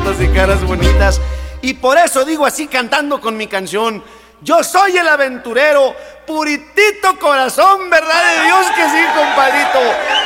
zapatos y caras bonitas. Y por eso digo así cantando con mi canción: yo soy el aventurero, puritito corazón, verdad de Dios que sí, compadrito.